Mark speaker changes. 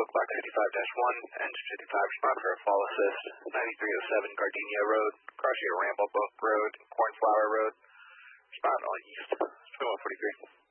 Speaker 1: Clock 55-1, engine 55, respond for a fall assist, 9307 Gardenia Road, crossing Ramblebook Road, Cornflower Road, respond all east, 2143.